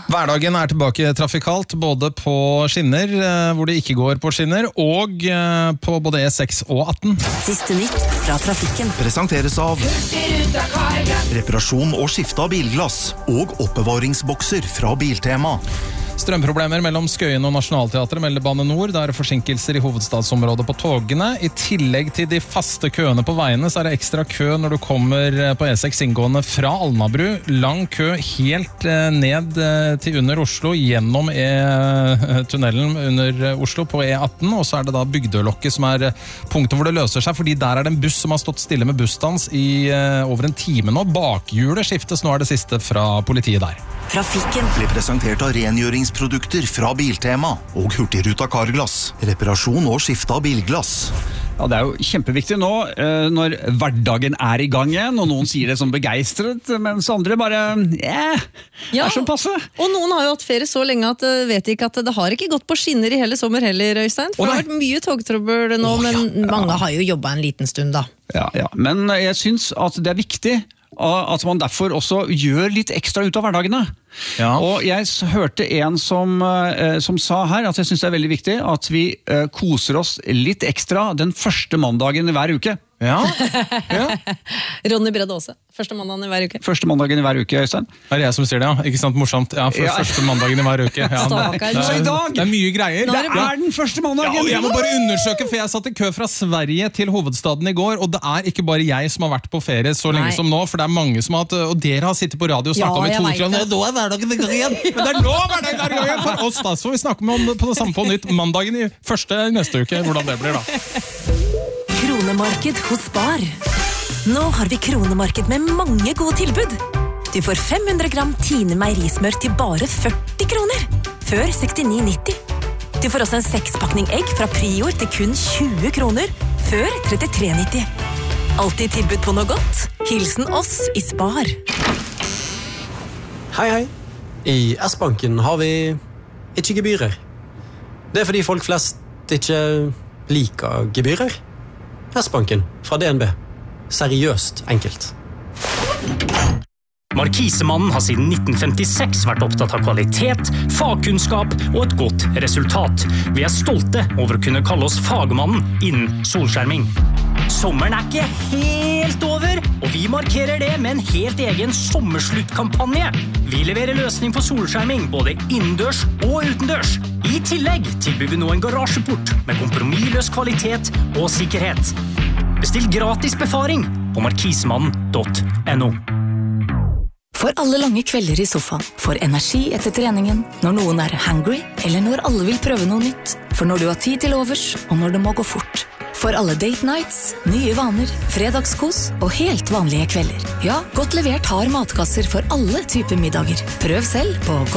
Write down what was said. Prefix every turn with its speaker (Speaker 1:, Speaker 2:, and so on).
Speaker 1: Hverdagen tilbake trafikalt, både på skinner, hvor det ikke går på skinner, og på både E6 og 18.
Speaker 2: Siste nytt fra trafikken.
Speaker 3: Presenteres av reparasjon og skifte av bilglass og oppbevaringsbokser fra Biltema.
Speaker 1: Strømproblemer mellom Skøyen og Nationalteatret melder Bane Nor. Det forsinkelser i hovedstadsområdet på togene. I tillegg til de faste køene på veiene, så det ekstra kø når du kommer på E6 inngående fra Alnabru. Lang kø helt ned til under Oslo, gjennom tunnelen under Oslo på E18, og så det da Bygdølokket som punktet hvor det løser seg, fordi der det en buss som har stått stille med bussstans i over en time nå. Bakhjulet skiftes, nå det siste fra politiet der.
Speaker 2: Trafikken
Speaker 3: ble presentert av rengjøringsprodukter fra Biltema og Hurtigruta Carglass. Reparasjon og skifte av bilglass.
Speaker 4: Ja, det jo kjempeviktig nå, når hverdagen i gang igjen, og noen sier det som begeistret, mens andre bare, som passe.
Speaker 5: Og noen har jo hatt ferie så lenge at vet ikke at det har ikke gått på skinner i hele sommer heller, Øystein. For det har vært mye togtrøbbel nå, men mange har jo jobbet en liten stund da. Ja,
Speaker 4: men jeg synes at det viktig at man derfor også gjør litt ekstra ut av hverdagene. Ja. Og jeg hørte en som sa her at jeg synes det veldig viktig at vi koser oss litt ekstra den første mandagen i hver uke. Ja.
Speaker 5: Ronny Bredde også. Første mandagen i hver uke.
Speaker 4: Første mandagen i hver uke, Øystein.
Speaker 1: Det jeg som sier det, ja. Ikke sant, morsomt. Ja, første mandagen i hver uke. Ja,
Speaker 4: så i dag,
Speaker 1: det mye greier.
Speaker 4: Det den første mandagen.
Speaker 1: Ja, jeg må bare undersøke, for jeg satt i kø fra Sverige til hovedstaden i går, og det ikke bare jeg som har vært på ferie så lenge som nå, for det mange som har hatt, og dere har sittet på radio og snakket om i 2 uker, nå hverdagen i gang igjen. Men det nå hverdagen i gang igjen for oss da, så vi snakker om på det samme på nytt mandagen i første neste uke, hvordan det blir da.
Speaker 2: Kronemarked hos Spar. Nå har vi kronemarked med mange gode tilbud. Du får 500 gram Tine meierismør til bare 40 kroner, før 69,90. Du får også en 6-pakning egg fra Prior til kun 20 kroner, før 33,90. Alltid tilbud på noe godt. Hilsen oss i Spar.
Speaker 6: Hei. I S-banken har vi ikke gebyrer. Det fordi folk flest ikke liker gebyrer. S-banken fra DNB. Seriøst enkelt.
Speaker 7: Markisemannen har siden 1956 vært opptatt av kvalitet, fagkunnskap og et godt resultat. Vi stolte over å kunne kalle oss fagmannen innen solskjerming. Sommeren ikke helt over, og vi markerer det med en helt egen sommersluttkampanje. Vi leverer løsning for solskjerming både innendørs og utendørs. I tillegg tilbyr vi nå en garasjeport med kompromissløs kvalitet og sikkerhet. Bestill gratis befaring på markisemannen.no.
Speaker 2: For alle lange kvelder i sofaen, for energi etter treningen, når noen hungry, eller når alle vil prøve noe nytt, for når du har tid til overs, og når det må gå fort. For alle date nights, nye vaner, fredagskos og helt vanlige kvelder. Ja, godt levert har matkasser for alle typer middager. Prøv selv på